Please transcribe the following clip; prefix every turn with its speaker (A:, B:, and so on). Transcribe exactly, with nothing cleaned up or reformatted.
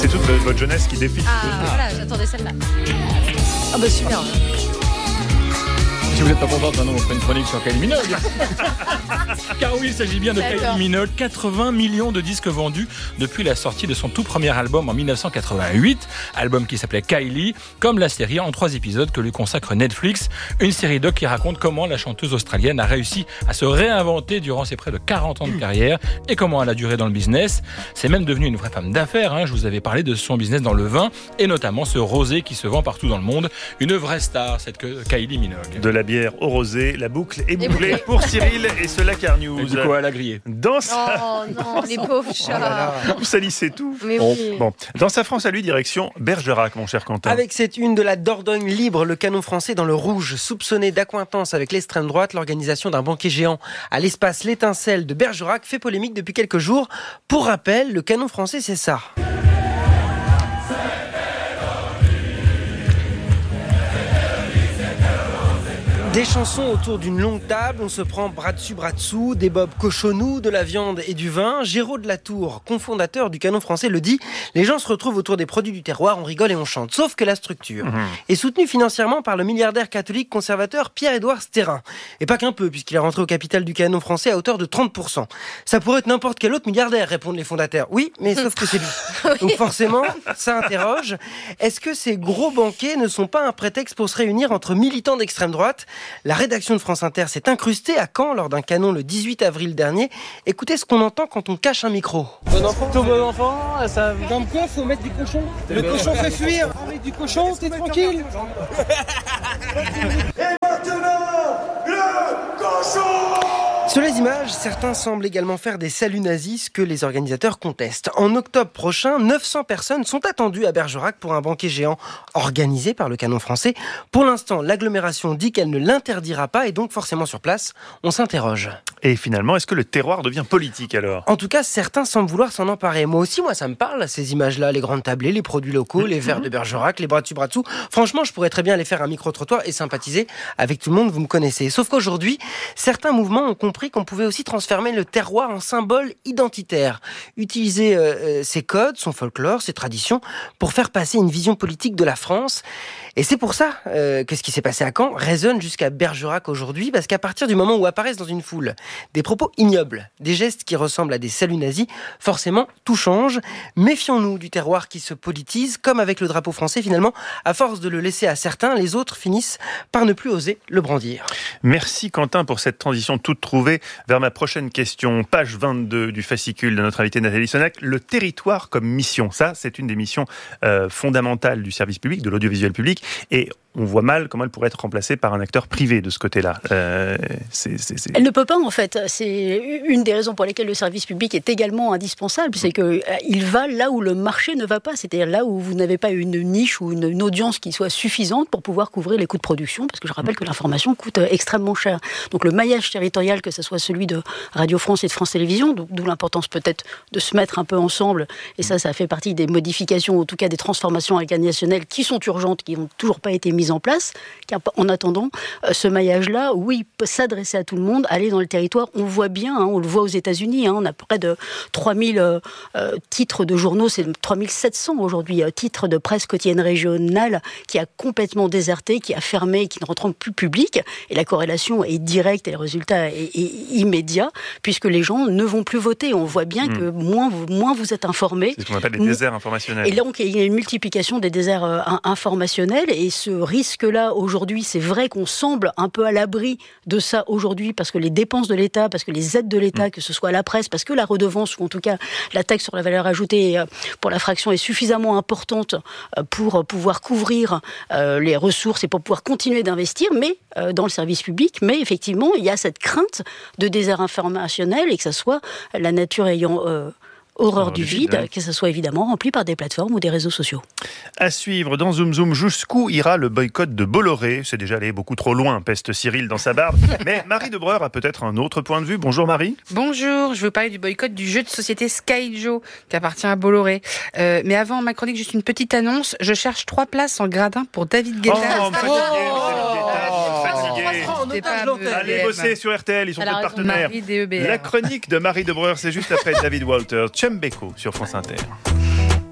A: C'est toute votre jeunesse qui défile.
B: Ah, voilà, j'attendais celle-là. Ah bah super.
C: Si vous n'êtes pas contente, maintenant on fait une chronique sur Kylie Minogue. Car oui, il s'agit bien de Kylie Minogue. quatre-vingts millions de disques vendus depuis la sortie de son tout premier album en dix-neuf cent quatre-vingt-huit. Album qui s'appelait Kylie, comme la série en trois épisodes que lui consacre Netflix. Une série doc qui raconte comment la chanteuse australienne a réussi à se réinventer durant ses près de quarante ans de carrière et comment elle a duré dans le business. C'est même devenu une vraie femme d'affaires. Hein. Je vous avais parlé de son business dans le vin et notamment ce rosé qui se vend partout dans le monde. Une vraie star, cette Kylie Minogue.
A: De la bière au rosé, la boucle est bouclée pour Cyril et ce Lacar News.
C: Et du coup, elle a grillé.
A: Dans sa...
B: Oh non, les pauvres chats.
A: Vous salissez tout.
B: Mais oui.
A: Bon, dans sa France à lui, direction Bergerac, mon cher Quentin.
D: Avec cette une de la Dordogne libre, le canon français dans le rouge, soupçonné d'accointance avec l'extrême droite, l'organisation d'un banquet géant à l'espace L'Étincelle de Bergerac fait polémique depuis quelques jours. Pour rappel, le canon français, c'est ça. Des chansons autour d'une longue table, on se prend bras dessus, bras dessous, des bobs cochonnous, de la viande et du vin. Géraud de la Tour, cofondateur du canon français, le dit, les gens se retrouvent autour des produits du terroir, on rigole et on chante. Sauf que la structure mmh. est soutenue financièrement par le milliardaire catholique conservateur Pierre-Édouard Sterrin. Et pas qu'un peu, puisqu'il est rentré au capital du canon français à hauteur de trente pour cent. Ça pourrait être n'importe quel autre milliardaire, répondent les fondateurs. Oui, mais sauf que c'est lui. Donc forcément, ça interroge. Est-ce que ces gros banquets ne sont pas un prétexte pour se réunir entre militants d'extrême droite ? La rédaction de France Inter s'est incrustée à Caen lors d'un canon le dix-huit avril dernier. Écoutez ce qu'on entend quand on cache un micro.
E: Bon enfant, tout bon enfant, ça... Comme quoi, faut mettre du cochon. Le cochon fait fuir. On met du cochon, t'es tranquille.
F: Et maintenant, le cochon.
D: Sur les images, certains semblent également faire des saluts nazis, ce que les organisateurs contestent. En octobre prochain, neuf cents personnes sont attendues à Bergerac pour un banquet géant organisé par le canon français. Pour l'instant, l'agglomération dit qu'elle ne l'interdira pas et donc forcément sur place, on s'interroge.
A: Et finalement, est-ce que le terroir devient politique alors ?
D: En tout cas, certains semblent vouloir s'en emparer. Moi aussi, moi ça me parle, ces images-là, les grandes tablées, les produits locaux, les verres de Bergerac, les bras dessus, bras dessous. Franchement, je pourrais très bien aller faire un micro-trottoir et sympathiser avec tout le monde, vous me connaissez. Sauf qu'aujourd'hui, certains mouvements ont compris qu'on pouvait aussi transformer le terroir en symbole identitaire. Utiliser euh, ses codes, son folklore, ses traditions, pour faire passer une vision politique de la France. Et c'est pour ça euh, que ce qui s'est passé à Caen résonne jusqu'à Bergerac aujourd'hui, parce qu'à partir du moment où apparaissent dans une foule des propos ignobles, des gestes qui ressemblent à des saluts nazis, forcément tout change. Méfions-nous du terroir qui se politise, comme avec le drapeau français finalement. À force de le laisser à certains, les autres finissent par ne plus oser le brandir.
A: Merci Quentin pour cette transition toute trouvée vers ma prochaine question. Page vingt-deux du fascicule de notre invitée Nathalie Sonac. Le territoire comme mission, ça c'est une des missions euh, fondamentales du service public, de l'audiovisuel public. Et on voit mal comment elle pourrait être remplacée par un acteur privé de ce côté-là. Euh, c'est, c'est, c'est...
G: Elle ne peut pas, en fait. C'est une des raisons pour lesquelles le service public est également indispensable. C'est qu'il va là où le marché ne va pas. C'est-à-dire là où vous n'avez pas une niche ou une, une audience qui soit suffisante pour pouvoir couvrir les coûts de production. Parce que je rappelle que l'information coûte extrêmement cher. Donc le maillage territorial, que ce soit celui de Radio France et de France Télévisions, d'où l'importance peut-être de se mettre un peu ensemble. Et ça, ça fait partie des modifications, en tout cas des transformations organisationnelles qui sont urgentes, qui n'ont toujours pas été mises en place. Car en attendant, ce maillage-là, oui, peut s'adresser à tout le monde, aller dans le territoire. On voit bien, hein, on le voit aux États-Unis, hein, on a près de trois mille euh, titres de journaux, c'est trois mille sept cents aujourd'hui, euh, titres de presse quotidienne régionale qui a complètement déserté, qui a fermé, qui ne rentre plus public. Et la corrélation est directe et le résultat est, est immédiat, puisque les gens ne vont plus voter. On voit bien mmh. que moins vous, moins vous êtes informés.
A: C'est ce qu'on appelle les déserts informationnels.
G: Et donc, il y a une multiplication des déserts euh, informationnels. Et ce risque-là, aujourd'hui, c'est vrai qu'on semble un peu à l'abri de ça aujourd'hui, parce que les dépenses de l'État, parce que les aides de l'État, mmh. que ce soit la presse, parce que la redevance, ou en tout cas la taxe sur la valeur ajoutée pour la fraction est suffisamment importante pour pouvoir couvrir euh, les ressources et pour pouvoir continuer d'investir, mais euh, dans le service public. Mais effectivement, il y a cette crainte de désert informationnel et que ça soit la nature ayant... Euh, horreur du vide, vide, que ça soit évidemment rempli par des plateformes ou des réseaux sociaux.
A: À suivre dans Zoom Zoom, jusqu'où ira le boycott de Bolloré ? C'est déjà allé beaucoup trop loin, peste Cyril dans sa barbe. Mais Marie Debreur a peut-être un autre point de vue. Bonjour Marie.
H: Bonjour, je veux parler du boycott du jeu de société Skyjo qui appartient à Bolloré. Euh, mais avant ma chronique, juste une petite annonce. Je cherche trois places en gradin pour David Guetta.
A: Oh, fatigué, oh, fatigué.
H: Pas
A: Allez bosser sur R T L, ils sont tous partenaires.
H: Marie D E B R.
A: La chronique de Marie Debreur, c'est juste après David Walter, Chembeko sur France Inter.